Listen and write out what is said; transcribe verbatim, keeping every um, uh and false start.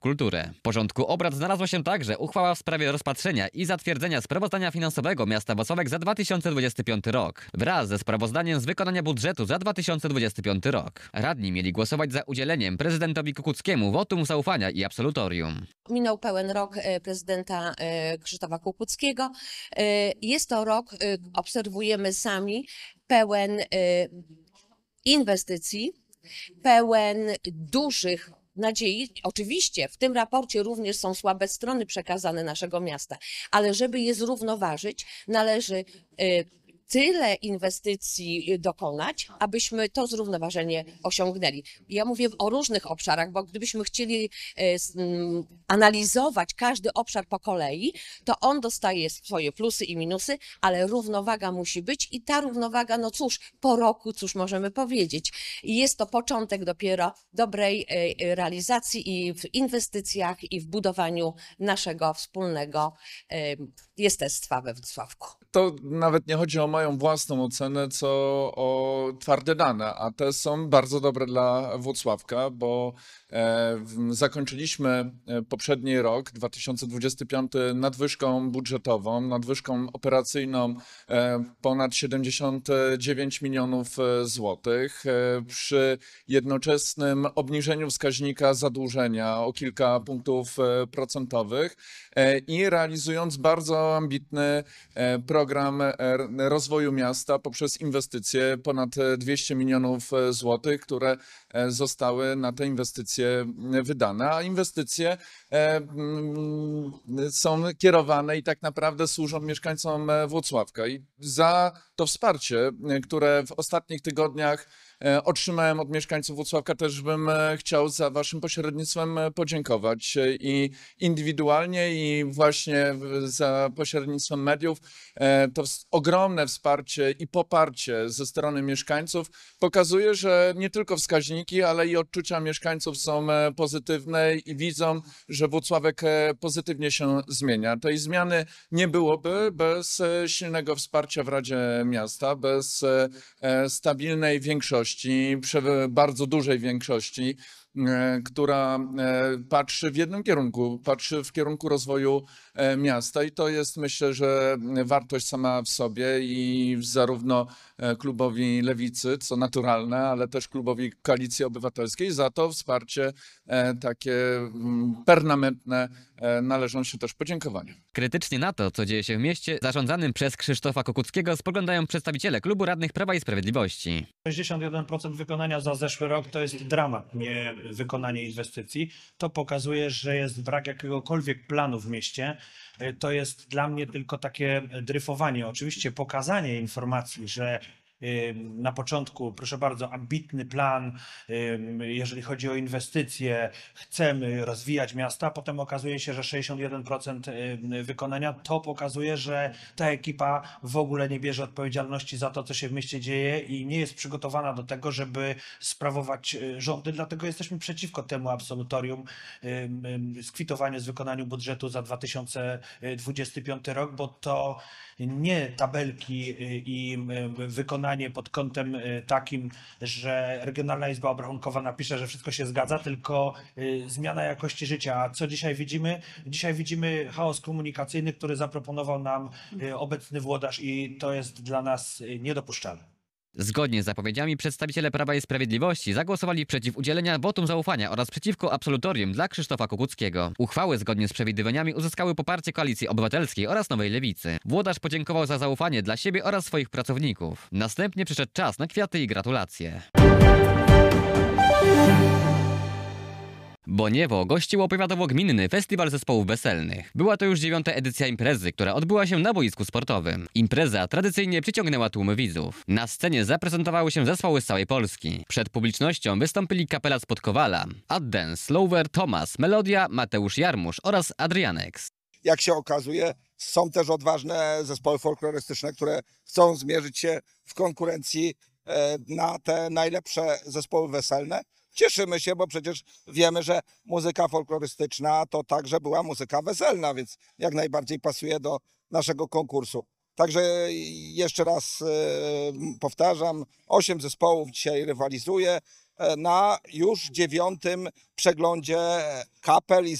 kulturę. W porządku obrad znalazła się także uchwała w sprawie rozpatrzenia i zatwierdzenia sprawozdania finansowego miasta Włocławek za dwa tysiące dwudziesty piąty rok wraz ze sprawozdaniem z wykonania budżetu za dwa tysiące dwudziesty piąty rok. Radni mieli głosować za udzieleniem prezydentowi Kukuckiemu wotum zaufania i absolutorium. Minął pełen rok prezydenta Krzysztofa Kukuckiego. Jest to rok, obserwujemy sami, pełen inwestycji, pełen dużych nadziei. Oczywiście w tym raporcie również są słabe strony przekazane naszego miasta, ale żeby je zrównoważyć, należy tyle inwestycji dokonać, abyśmy to zrównoważenie osiągnęli. Ja mówię o różnych obszarach, bo gdybyśmy chcieli analizować każdy obszar po kolei, to on dostaje swoje plusy i minusy, ale równowaga musi być i ta równowaga, no cóż, po roku, cóż możemy powiedzieć. I jest to początek dopiero dobrej realizacji i w inwestycjach, i w budowaniu naszego wspólnego jestestwa we Włocławku. To nawet nie chodzi o moją własną ocenę, co o twarde dane, a te są bardzo dobre dla Włocławka, bo e, zakończyliśmy poprzedni rok, dwa tysiące dwudziesty piąty, nadwyżką budżetową, nadwyżką operacyjną e, ponad siedemdziesiąt dziewięć milionów złotych, e, przy jednoczesnym obniżeniu wskaźnika zadłużenia o kilka punktów procentowych e, i realizując bardzo ambitny e, program program rozwoju miasta poprzez inwestycje ponad dwieście milionów złotych, które zostały na te inwestycje wydane, a inwestycje są kierowane i tak naprawdę służą mieszkańcom Włocławka. I za to wsparcie, które w ostatnich tygodniach otrzymałem od mieszkańców Włocławka, też bym chciał za waszym pośrednictwem podziękować i indywidualnie, i właśnie za pośrednictwem mediów. To ogromne wsparcie i poparcie ze strony mieszkańców pokazuje, że nie tylko wskaźniki, ale i odczucia mieszkańców są pozytywne i widzą, że Włocławek pozytywnie się zmienia. Tej zmiany nie byłoby bez silnego wsparcia w Radzie Miasta, bez stabilnej większości, bardzo dużej większości, która patrzy w jednym kierunku, patrzy w kierunku rozwoju miasta, i to jest, myślę, że wartość sama w sobie i zarówno klubowi Lewicy, co naturalne, ale też klubowi Koalicji Obywatelskiej za to wsparcie takie permanentne należą się też podziękowania. Krytycznie na to, co dzieje się w mieście zarządzanym przez Krzysztofa Kukuckiego, spoglądają przedstawiciele klubu radnych Prawa i Sprawiedliwości. sześćdziesiąt jeden procent wykonania za zeszły rok to jest dramat, nie wykonanie inwestycji. To pokazuje, że jest brak jakiegokolwiek planu w mieście. To jest dla mnie tylko takie dryfowanie. Oczywiście pokazanie informacji, że na początku, proszę bardzo, ambitny plan, jeżeli chodzi o inwestycje, chcemy rozwijać miasta, a potem okazuje się, że sześćdziesiąt jeden procent wykonania, to pokazuje, że ta ekipa w ogóle nie bierze odpowiedzialności za to, co się w mieście dzieje i nie jest przygotowana do tego, żeby sprawować rządy, dlatego jesteśmy przeciwko temu absolutorium, skwitowaniu z wykonaniu budżetu za dwa tysiące dwudziesty piąty rok, bo to nie tabelki i wykonanie pod kątem takim, że Regionalna Izba Obrachunkowa napisze, że wszystko się zgadza, tylko zmiana jakości życia. A co dzisiaj widzimy? Dzisiaj widzimy chaos komunikacyjny, który zaproponował nam obecny włodarz, i to jest dla nas niedopuszczalne. Zgodnie z zapowiedziami przedstawiciele Prawa i Sprawiedliwości zagłosowali przeciw udzielenia wotum zaufania oraz przeciwko absolutorium dla Krzysztofa Kukuckiego. Uchwały zgodnie z przewidywaniami uzyskały poparcie Koalicji Obywatelskiej oraz Nowej Lewicy. Włodarz podziękował za zaufanie dla siebie oraz swoich pracowników. Następnie przyszedł czas na kwiaty i gratulacje. Boniewo gościło powiatowo-gminny festiwal zespołów weselnych. Była to już dziewiąta edycja imprezy, która odbyła się na boisku sportowym. Impreza tradycyjnie przyciągnęła tłumy widzów. Na scenie zaprezentowały się zespoły z całej Polski. Przed publicznością wystąpili kapela z Podkowala, Addance, Lower, Tomas, Melodia, Mateusz Jarmusz oraz Adrianex. Jak się okazuje, są też odważne zespoły folklorystyczne, które chcą zmierzyć się w konkurencji na te najlepsze zespoły weselne. Cieszymy się, bo przecież wiemy, że muzyka folklorystyczna to także była muzyka weselna, więc jak najbardziej pasuje do naszego konkursu. Także jeszcze raz powtarzam, osiem zespołów dzisiaj rywalizuje. na już dziewiątym przeglądzie kapel i